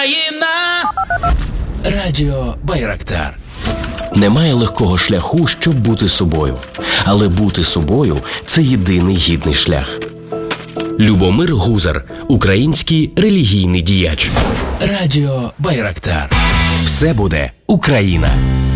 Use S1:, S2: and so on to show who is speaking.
S1: Радіо Байрактар. Немає легкого шляху, щоб бути собою. Але бути собою – це єдиний гідний шлях. Любомир Гузар, український релігійний діяч. Радіо Байрактар. Все буде Україна.